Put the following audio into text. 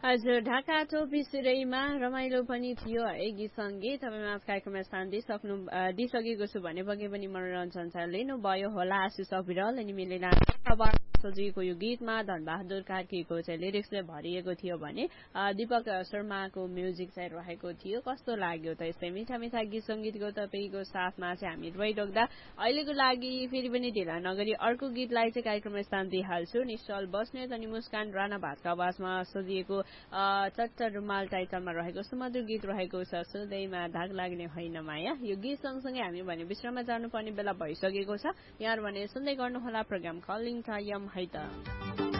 हजुर ढाका टोपी सिरैमा रमाइलो पनि थियो है गीत सङ्गीत तपाईँमा कार्यक्रममा स्थान दिइसकेको छु भने पक्कै पनि मनोरञ्जन छ लिनुभयो होला आशिष अविरल अनि मिलेर सजिएको यो गीतमा धनबहादुर कार्कीको चाहिँ लिरिक्सले भरिएको थियो भने दीपक शर्माको म्युजिक चाहिँ रहेको थियो। कस्तो लाग्यो त यस्तै मिठा मिठा गीत सङ्गीतको तपाईँको साथमा चाहिँ हामी रहिराख्दा अहिलेको लागि फेरि पनि ढिला नगरी अर्को गीतलाई चाहिँ कार्यक्रममा स्थान दिइहाल्छु। निश्चल बस्नेत अनि मुस्कान राणा भातको आवाजमा सजिएको चट्ट रुमाल टाइटलमा रहेको सुमधुर गीत रहेको छ सुदैमा धाग लाग्ने होइन माया। यो गीत सँगसँगै हामी भने विश्राममा जानुपर्ने बेला भइसकेको छ। यहाँ भने सुन्दै गर्नुहोला प्रोग्राम कलिङ टाइम है त।